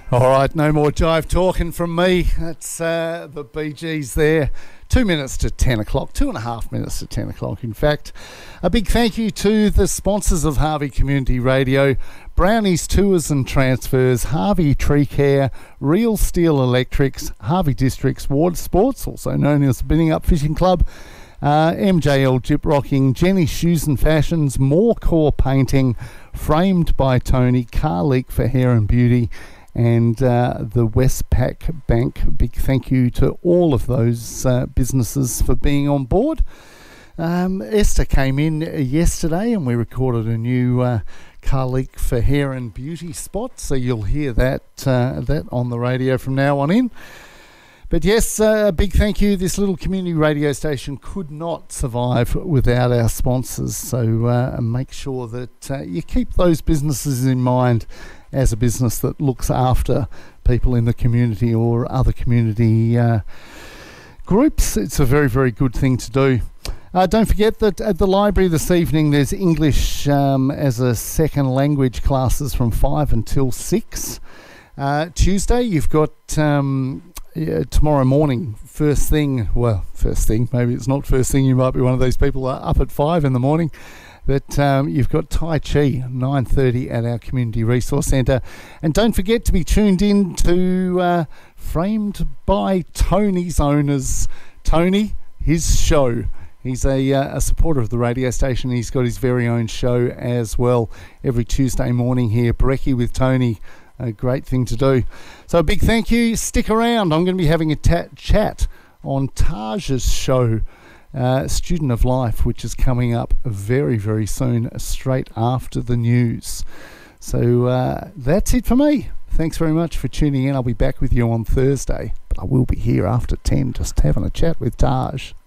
All right, no more jive talking from me. That's the Bee Gees there. 2 minutes to 10 o'clock, 2.5 minutes to 10 o'clock, in fact. A big thank you to the sponsors of Harvey Community Radio, Brownies Tours and Transfers, Harvey Tree Care, Real Steel Electrics, Harvey Districts Water Sports, also known as Binning Up Fishing Club, MJL Jip Rocking, Jenny Shoes and Fashions, More Core Painting, Framed by Tony, Car Leak for Hair and Beauty, and the Westpac Bank. Big thank you to all of those businesses for being on board. Esther came in yesterday and we recorded a new Car Leak for Hair and Beauty spot, so you'll hear that on the radio from now on in. But yes, a big thank you. This little community radio station could not survive without our sponsors, so make sure that you keep those businesses in mind as a business that looks after people in the community or other community groups. It's a very, very good thing to do. Don't forget that at the library this evening there's English as a second language classes from 5 until 6. Tuesday you've got tomorrow morning, first thing, maybe it's not first thing, you might be one of those people up at 5 in the morning, but you've got Tai Chi, 9:30 at our Community Resource Centre. And don't forget to be tuned in to Framed by Tony's owners. Tony, his show. He's a supporter of the radio station. He's got his very own show as well every Tuesday morning here. Brekkie with Tony, a great thing to do. So a big thank you. Stick around. I'm going to be having a chat on Taj's show, Student of Life, which is coming up very, very soon, straight after the news. So that's it for me. Thanks very much for tuning in. I'll be back with you on Thursday, but I will be here after 10 just having a chat with Taj.